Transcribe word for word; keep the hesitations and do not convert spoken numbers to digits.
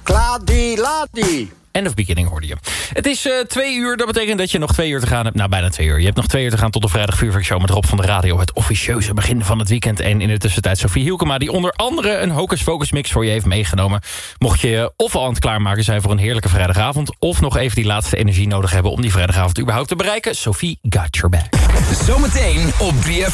Kladi-ladi. End of beginning hoorde je. Het is uh, twee uur, dat betekent dat je nog twee uur te gaan hebt. Nou, bijna twee uur. Je hebt nog twee uur te gaan tot de vrijdag vuurwerkshow met Rob van de Radio. Het officieuze begin van het weekend. En in de tussentijd Sophie Hielkema, die onder andere een Hocus Focus mix voor je heeft meegenomen. Mocht je of al aan het klaarmaken zijn voor een heerlijke vrijdagavond, of nog even die laatste energie nodig hebben om die vrijdagavond überhaupt te bereiken. Sophie got your back. Zometeen op drie F